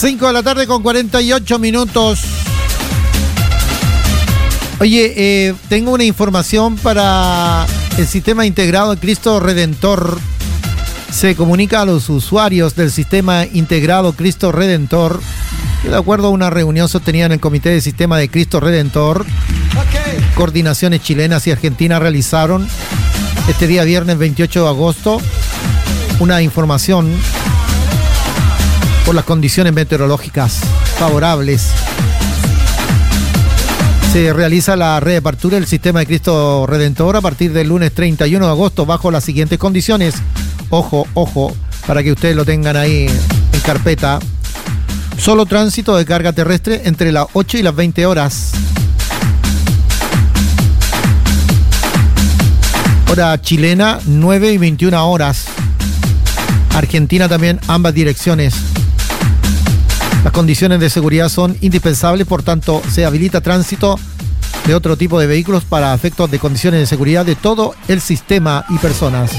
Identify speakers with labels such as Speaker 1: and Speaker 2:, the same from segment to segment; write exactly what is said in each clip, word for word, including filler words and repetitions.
Speaker 1: cinco de la tarde con cuarenta y ocho minutos. Oye, eh, tengo una información para el sistema integrado de Cristo Redentor. Se comunica a los usuarios del sistema integrado Cristo Redentor que, de acuerdo a una reunión sostenida en el Comité de Sistema de Cristo Redentor, okay, coordinaciones chilenas y argentinas realizaron este día viernes veintiocho de agosto una información por las condiciones meteorológicas favorables. Se realiza la reapertura del sistema de Cristo Redentor a partir del lunes treinta y uno de agosto bajo las siguientes condiciones. Ojo, ojo, para que ustedes lo tengan ahí en carpeta. Solo tránsito de carga terrestre entre las ocho y las veinte horas. Hora chilena, nueve y veintiuna horas. Argentina también, ambas direcciones. Las condiciones de seguridad son indispensables, por tanto, se habilita tránsito de otro tipo de vehículos para efectos de condiciones de seguridad de todo el sistema y personas,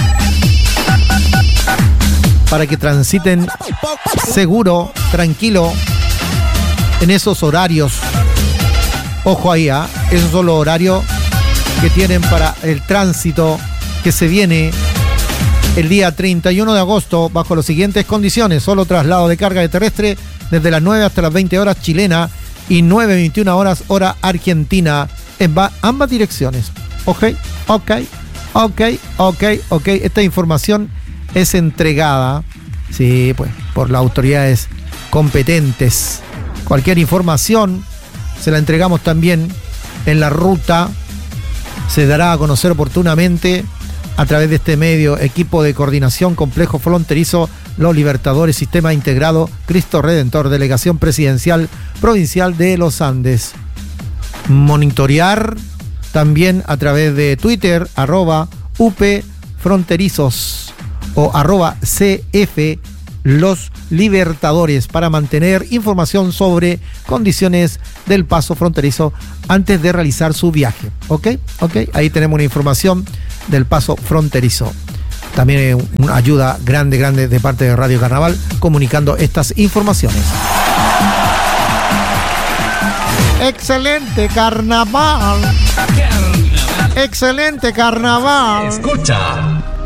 Speaker 1: para que transiten seguro, tranquilo, en esos horarios. Ojo ahí, ¿eh? Esos son los horarios que tienen para el tránsito que se viene el día treinta y uno de agosto bajo las siguientes condiciones. Solo traslado de carga de terrestre desde las nueve hasta las veinte horas chilena y nueve y veintiuna horas hora argentina en ambas direcciones. Ok, ok, ok, ok, ok. Esta información es entregada, sí, pues, por las autoridades competentes. Cualquier información se la entregamos también en la ruta. Se dará a conocer oportunamente a través de este medio. Equipo de coordinación complejo fronterizo Los Libertadores, sistema integrado Cristo Redentor, delegación presidencial provincial de los Andes. Monitorear también a través de Twitter, arroba U P Fronterizos o arroba C F Los Libertadores, para mantener información sobre condiciones del paso fronterizo antes de realizar su viaje. ¿Ok? ¿Ok? Ahí tenemos una información del paso fronterizo. También una ayuda grande, grande de parte de Radio Carnaval comunicando estas informaciones. ¡Excelente carnaval! ¡Excelente carnaval!
Speaker 2: Escucha